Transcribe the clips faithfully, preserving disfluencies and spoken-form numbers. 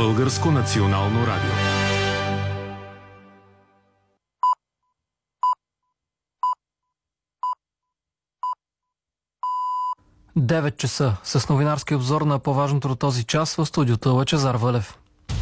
Българско национално радио. девет часа с новинарски обзор на по-важното до този час в студиото е Лъчезар Вълев.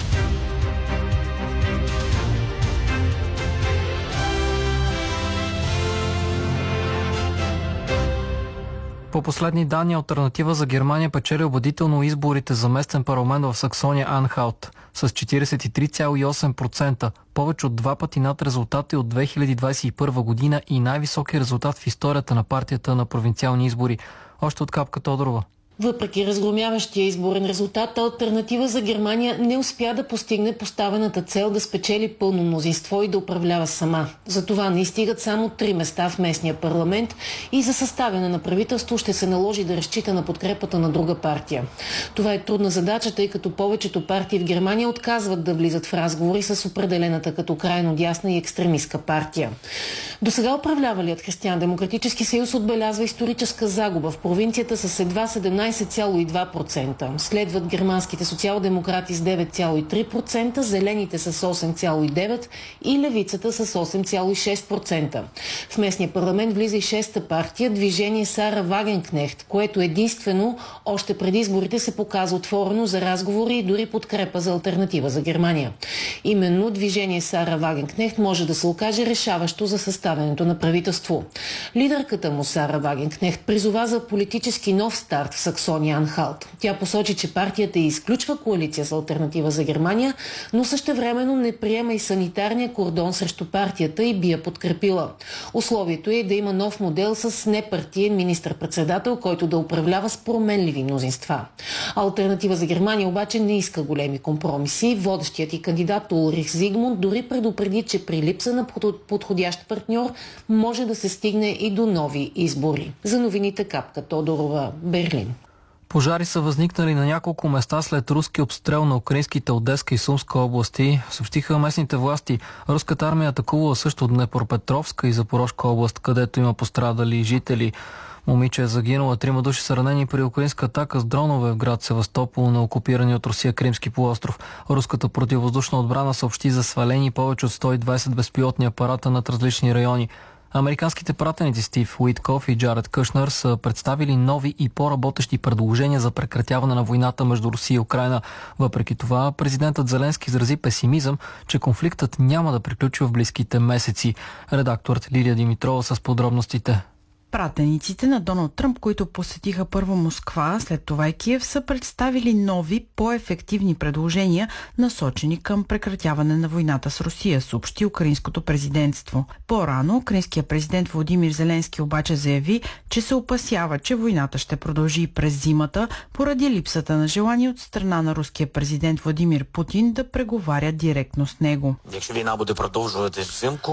По последни данни, Алтернатива за Германия печели убедително изборите за местен парламент в Саксония-Анхалт с четиридесет и три цяло и осем процента, повече от два пъти над резултати от две хиляди двадесет и първа година и най-високи резултат в историята на партията на провинциални избори. Още от Капка Тодорова. Въпреки разгромяващия изборен резултат, Алтернатива за Германия не успя да постигне поставената цел да спечели пълно мнозинство и да управлява сама. Затова не стигат само три места в местния парламент и за съставяне на правителство ще се наложи да разчита на подкрепата на друга партия. Това е трудна задача, тъй като повечето партии в Германия отказват да влизат в разговори с определената като крайно дясна и екстремистка партия. До сега управлявалият Християн-демократически съюз отбелязва историческа загуба в провинцията с едва седемнадесет цяло и два процента. Следват германските социал-демократи с девет цяло и три процента, зелените с осем цяло и девет процента и левицата с осем цяло и шест процента. В местния парламент влиза и шеста партия, движение Сара Вагенкнехт, което единствено още преди изборите се показа отворено за разговори и дори подкрепа за Алтернатива за Германия. Именно движение Сара Вагенкнехт може да се окаже решаващо за съставянето на правителство. Лидерката му Сара Вагенкнехт призова за политически нов старт в Саксония-Анхалт. Тя посочи, че партията изключва коалиция с Алтернатива за Германия, но същевременно не приема и санитарния кордон срещу партията и би я подкрепила. Условието е да има нов модел с непартиен министър-председател, който да управлява с променливи мнозинства. Алтернатива за Германия обаче не иска големи компромиси. Водещият и кандидат Улрих Зигмунд дори предупреди, че при липса на подходящ партньор може да се стигне и до нови избори. За новините Капка Тодорова, Берлин. Пожари са възникнали на няколко места след руски обстрел на украинските Одеска и Сумска области. Съобщиха местните власти. Руската армия атакувала също Днепропетровска и Запорожка област, където има пострадали жители. Момиче е загинала, трима души са ранени при украинска атака с дронове в град Севастопол на окупирани от Русия Кримски полуостров. Руската противовъздушна отбрана съобщи за свалени повече от сто и двадесет безпилотни апарата над различни райони. Американските пратеници Стив Уитков и Джаред Кушнер са представили нови и по-работещи предложения за прекратяване на войната между Русия и Украйна. Въпреки това, президентът Зеленски изрази песимизъм, че конфликтът няма да приключи в близките месеци. Редакторът Лилия Димитрова с подробностите. Пратениците на Доналд Тръмп, които посетиха първо Москва, след това и Киев, са представили нови, по-ефективни предложения, насочени към прекратяване на войната с Русия, съобщи украинското президентство. По-рано украинският президент Володимир Зеленски обаче заяви, че се опасява, че войната ще продължи през зимата, поради липсата на желание от страна на руския президент Владимир Путин да преговаря директно с него. Якщо война буде продовжуватись взимку,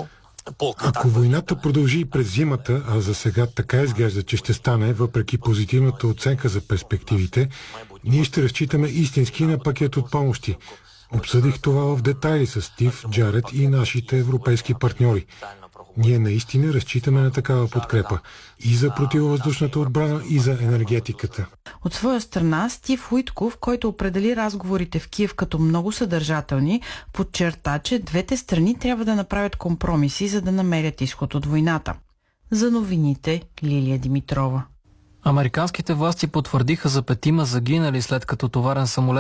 ако войната продължи и през зимата, а за сега така изглежда, че ще стане, въпреки позитивната оценка за перспективите, ние ще разчитаме истински на пакет от помощи. Обсъдих това в детайли с Стив, Джаред и нашите европейски партньори. Ние наистина разчитаме на такава подкрепа и за противовъздушната отбрана, и за енергетиката. От своя страна, Стив Уитков, който определи разговорите в Киев като много съдържателни, подчерта, че двете страни трябва да направят компромиси, за да намерят изход от войната. За новините Лилия Димитрова. Американските власти потвърдиха за петима загинали, след като товарен самолет